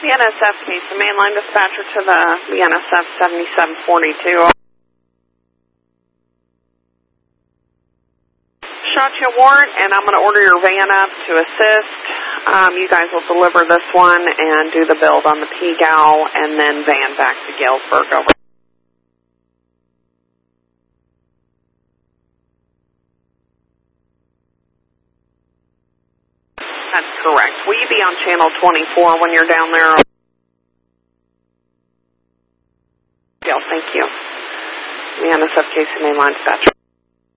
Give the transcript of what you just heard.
The NSF case, the mainline dispatcher to the NSF 7742. Shot you a warrant, and I'm going to order your van up to assist. You guys will deliver this one and do the build on the P-GAL, and then van back to Galesburg. Over. That's correct. Will you be on channel 24 when you're down there? Thank you. The NSF case, mainline dispatcher.